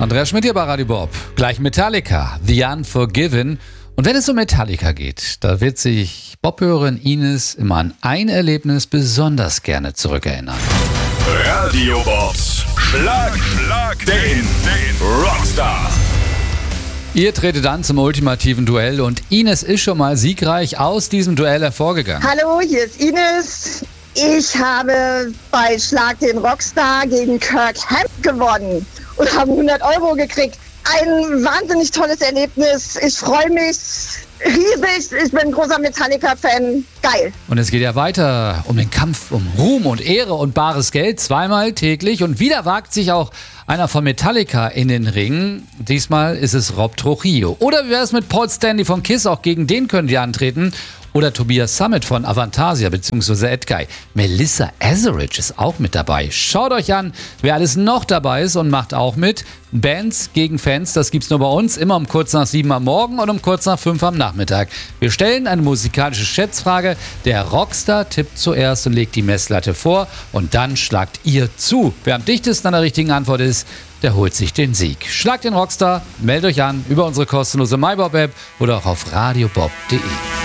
Andreas Schmidt hier bei Radio Bob. Gleich Metallica, The Unforgiven. Und wenn es um Metallica geht, da wird sich Bob-Hörerin Ines immer an ein Erlebnis besonders gerne zurückerinnern. Radio Bobs Schlag den Rockstar. Ihr tretet an zum ultimativen Duell und Ines ist schon mal siegreich aus diesem Duell hervorgegangen. Hallo, hier ist Ines. Ich habe bei Schlag den Rockstar gegen Kirk Hammett gewonnen und habe 100 € gekriegt. Ein wahnsinnig tolles Erlebnis. Ich freue mich riesig. Ich bin ein großer Metallica-Fan. Geil. Und es geht ja weiter um den Kampf um Ruhm und Ehre und bares Geld, zweimal täglich. Und wieder wagt sich auch einer von Metallica in den Ring. Diesmal ist es Rob Trujillo. Oder wie wäre es mit Paul Stanley von Kiss? Auch gegen den können die antreten. Oder Tobias Sammet von Avantasia bzw. Edguy. Melissa Etheridge ist auch mit dabei. Schaut euch an, wer alles noch dabei ist und macht auch mit. Bands gegen Fans, das gibt's nur bei uns. Immer um kurz nach 7 am Morgen und um kurz nach 5 am Nachmittag. Wir stellen eine musikalische Schätzfrage. Der Rockstar tippt zuerst und legt die Messlatte vor. Und dann schlagt ihr zu. Wer am dichtesten an der richtigen Antwort ist, der holt sich den Sieg. Schlagt den Rockstar, meldet euch an über unsere kostenlose MyBob-App oder auch auf radiobob.de.